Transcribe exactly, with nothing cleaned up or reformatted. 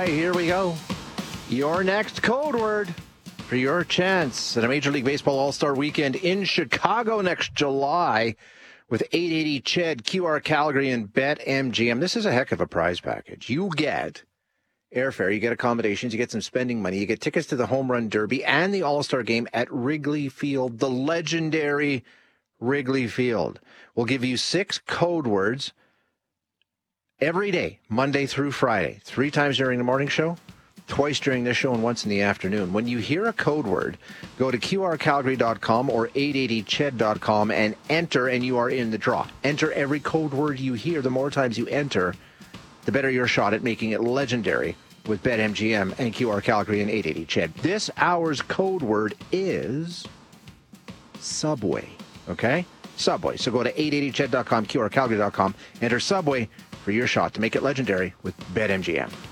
Okay, here we go. Your next code word for your chance at a Major League Baseball All-Star Weekend in Chicago next July with eight eighty C H E D, Q R Calgary, and BetMGM. This is a heck of a prize package. You get airfare, you get accommodations, you get some spending money, you get tickets to the Home Run Derby and the All-Star Game at Wrigley Field, the legendary Wrigley Field. We'll give you six code words every day, Monday through Friday, three times during the morning show, twice during this show, and once in the afternoon. When you hear a code word, go to Q R Calgary dot com or eight eighty C H E D dot com and enter, and you are in the draw. Enter every code word you hear. The more times you enter, the better your shot at making it legendary with BetMGM and Q R Calgary and eight eighty C H E D. This hour's code word is Subway, okay? Subway. So go to eight eighty C H E D dot com, Q R Calgary dot com, enter Subway for your shot to make it legendary with BetMGM.